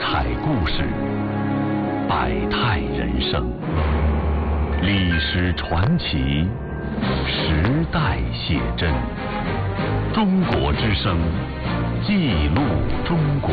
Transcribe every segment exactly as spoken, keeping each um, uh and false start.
彩故事，百态人生，历史传奇，时代写真。中国之声，记录中国。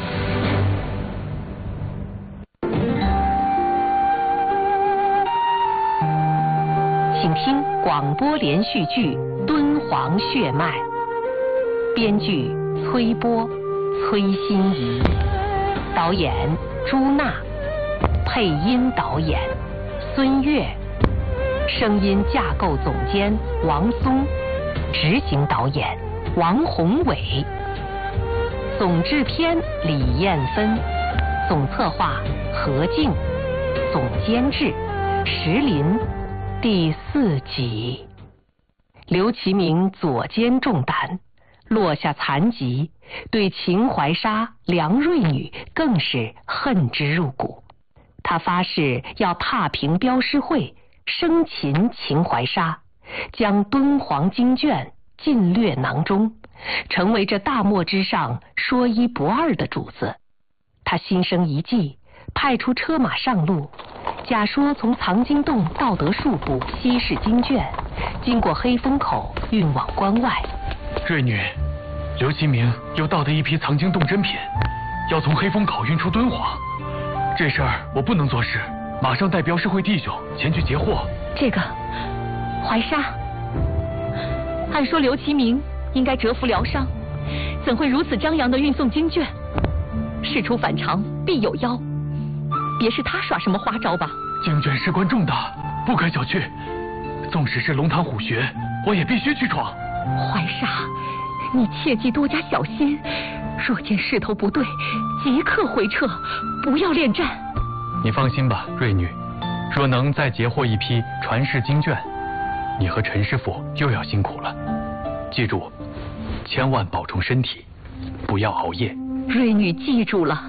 请听广播连续剧《敦煌血脉》，编剧崔波、崔心怡，导演朱娜，配音导演孙越，声音架构总监王松，执行导演王宏伟，总制片李艳芬，总策划何静，总监制石林。第四集，刘其明左肩中弹，落下残疾，对秦淮沙、梁瑞女更是恨之入骨。他发誓要踏平标师会，生擒秦淮沙，将敦煌经卷尽略囊中，成为这大漠之上说一不二的主子。他心生一计，派出车马上路，假说从藏经洞盗得数部西式经卷，经过黑风口运往关外。 瑞女，刘其明又盗得一批藏经洞珍品，要从黑风口运出敦煌。这事儿我不能做事，马上带标师会弟兄前去截获。 这个怀沙，按说刘其明应该蛰伏疗伤，怎会如此张扬地运送经卷？事出反常必有妖，别是他耍什么花招吧？ 经卷事关重大，不可小觑。纵使是龙潭虎穴，我也必须去闯。 怀沙，你切记多加小心，若见势头不对，即刻回撤，不要恋战。 你放心吧，瑞女，若能再截获一批传世经卷，你和陈师傅又要辛苦了。记住，千万保重身体，不要熬夜。 瑞女记住了。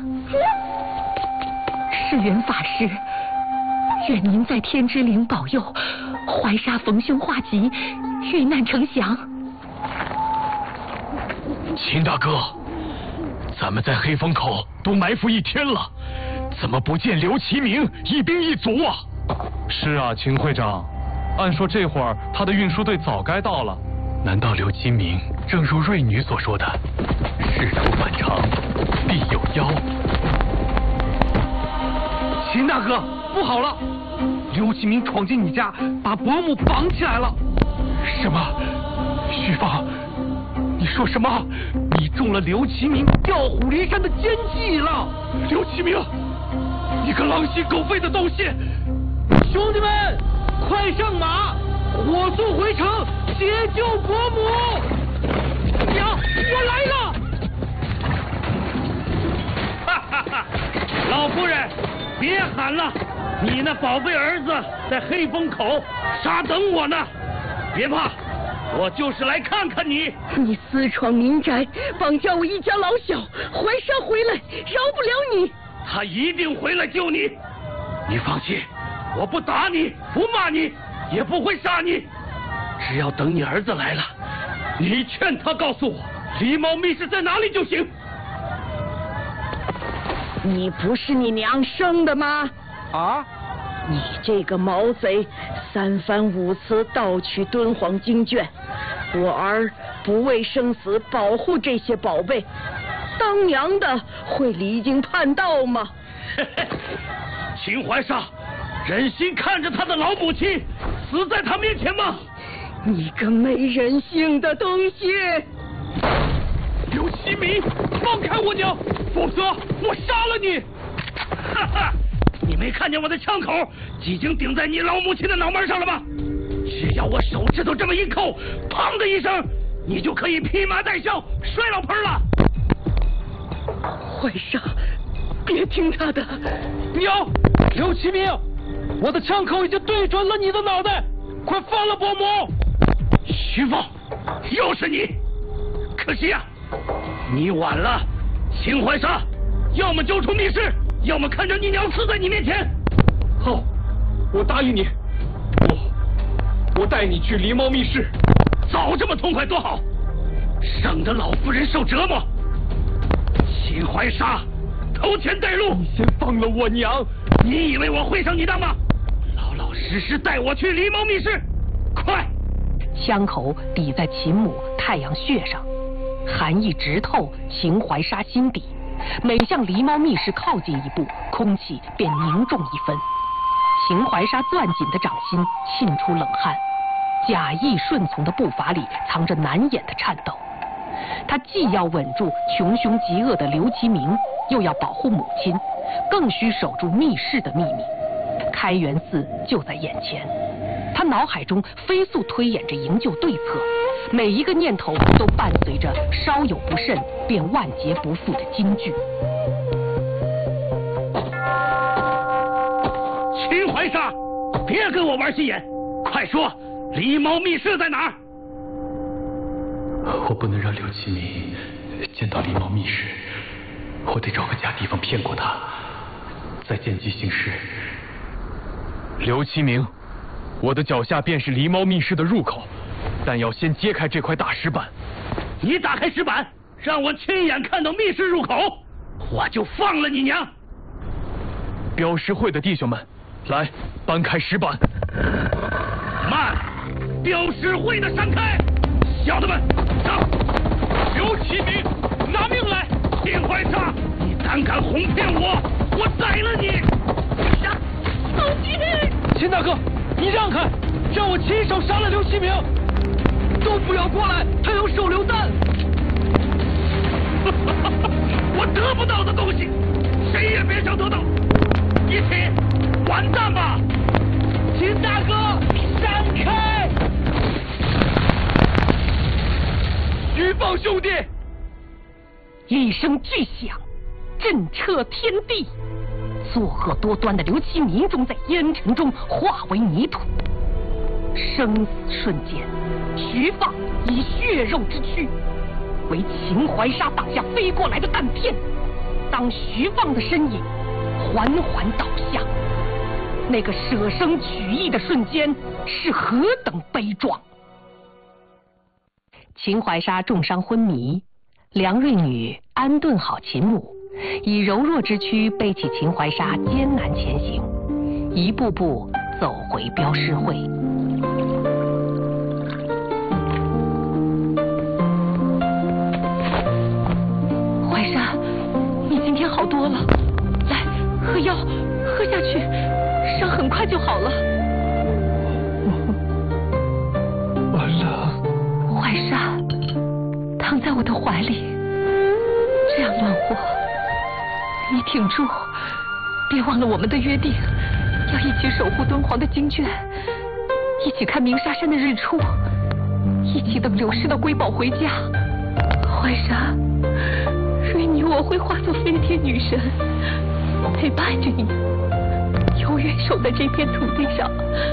世元法师，愿您在天之灵保佑，怀沙逢凶化吉，遇难成祥。 秦大哥，咱们在黑风口都埋伏一天了，怎么不见刘其明一兵一卒啊？ 是啊，秦会长，按说这会儿他的运输队早该到了。 难道刘其明正如瑞女所说的，事出反常必有妖？ 秦大哥，不好了！刘其明闯进你家，把伯母绑起来了。 什么？徐放，你说什么？ 你中了刘其明调虎离山的奸计了！ 刘其明，你个狼心狗肺的东西！ 兄弟们，快上马，火速回城解救伯母！娘，我来了！ 哈哈哈！老夫人，别喊了，你那宝贝儿子在黑风口沙等我呢。别怕，我就是来看看你。 你私闯民宅，绑架我一家老小，怀沙回来，饶不了你。 他一定回来救你，你放心，我不打你，不骂你，也不会杀你。只要等你儿子来了，你劝他告诉我狸猫密室在哪里就行。 你不是你娘生的吗？ 啊！ 你这个毛贼，三番五次盗取敦煌经卷，我儿不为生死保护这些宝贝，当娘的会离经叛道吗？ 秦淮沙忍心看着他的老母亲死在他面前吗？ 你个没人性的东西！ 刘其明，放开我娘，否则我杀了你！ 哈哈，你没看见我的枪口已经顶在你老母亲的脑门上了吗？只要我手指头这么一扣，砰的一声，你就可以披麻戴孝摔老盆了。 怀沙，别听他的。 娘，刘其明，我的枪口已经对准了你的脑袋，快放了伯母！ 徐放，又是你！可惜呀、啊，你晚了。秦淮沙，要么救出密室，要么看着你娘死在你面前。 好，我答应你，我我带你去狸猫密室。 早这么痛快多好，省得老夫人受折磨。秦淮沙， 投钱带路。 你先放了我娘！ 你以为我会上你当吗？老老实实带我去狸猫密室，快！ 枪口抵在秦母太阳穴上，寒意直透秦淮沙心底。每向狸猫密室靠近一步，空气便凝重一分。秦淮沙攥紧的掌心沁出冷汗，假意顺从的步伐里藏着难掩的颤抖。他既要稳住穷凶极恶的刘其明，又要保护母亲，更需守住密室的秘密。开元寺就在眼前，他脑海中飞速推演着营救对策，每一个念头都伴随着稍有不慎便万劫不复的金句。 秦淮沙，别跟我玩心眼，快说，狸猫密室在哪儿？ 我不能让刘其明见到狸猫密室，我得找个假地方骗过他，再见机行事。 刘其明，我的脚下便是狸猫密室的入口，但要先揭开这块大石板。 你打开石板，让我亲眼看到密室入口，我就放了你娘。 镖师会的弟兄们，来搬开石板。 慢！镖师会的闪开！小的们，上！ 刘其明，拿命来！ 秦淮沙，你胆敢哄骗我，我宰了你！呀！ 老金，秦大哥，你让开，让我亲手杀了刘其明！都不要过来，他有手榴弹！ 我得不到的东西，谁也别想得到！一起完蛋吧！ 秦大哥，闪开！ 举报兄弟！ 一声巨响，震彻天地。作恶多端的刘其明终在烟尘中化为泥土。生死瞬间，徐放以血肉之躯为秦淮沙打下飞过来的弹片。当徐放的身影缓缓倒下，那个舍生取义的瞬间是何等悲壮！秦淮沙重伤昏迷，梁瑞女安顿好秦母，以柔弱之躯背起秦淮沙艰难前行，一步步走回镖师会。淮沙，你今天好多了，来喝药，喝下去，伤很快就好了。 完了。 淮沙，躺在我的怀里，这样暖和。你挺住，别忘了我们的约定，要一起守护敦煌的经卷，一起看鸣沙山的日出，一起等流失的瑰宝回家。淮沙，瑞女我会化作飞天女神，陪伴着你，永远守在这片土地上，